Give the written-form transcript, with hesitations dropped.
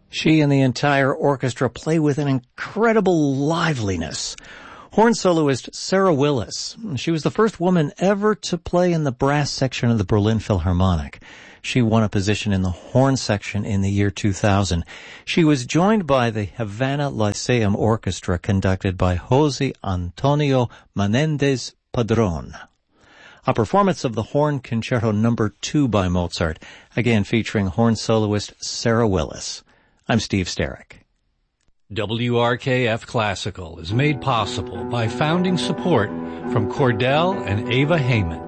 She and the entire orchestra play with an incredible liveliness. Horn soloist Sarah Willis. She was the first woman ever to play in the brass section of the Berlin Philharmonic. She won a position in the horn section in the year 2000. She was joined by the Havana Lyceum Orchestra, conducted by Jose Antonio Menendez Padron. A performance of the Horn Concerto No. 2 by Mozart, again featuring horn soloist Sarah Willis. I'm Steve Sterrick. WRKF Classical is made possible by founding support from Cordell and Ava Heyman.